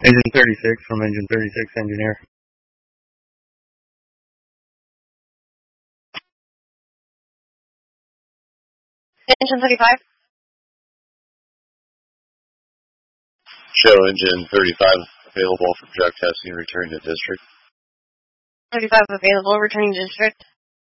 Engine 36 from Engine 36 engineer. Engine 35. Show Engine 35 available for drug testing, returning to district. 35 available, returning to district.